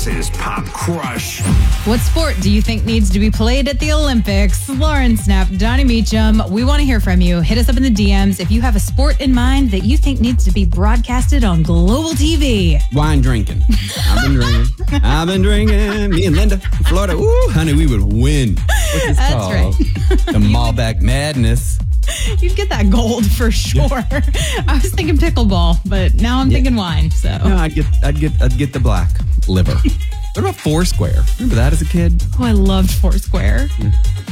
Is Pop Crush. What sport do you think needs to be played at the Olympics? Lauren Snap, Donnie Meacham, we want to hear from you. Hit us up in the DMs if you have a sport in mind that you think needs to be broadcasted on global TV. Wine drinking. I've been drinking. Me and Linda, Florida. Ooh, honey, we would win. What's this That's called? right. The Malbec Madness. You'd get that gold for sure. I was thinking pickleball, but now I'm thinking wine. So No, I'd get the black liver. What about Foursquare? Remember that as a kid? I loved Foursquare. Yeah.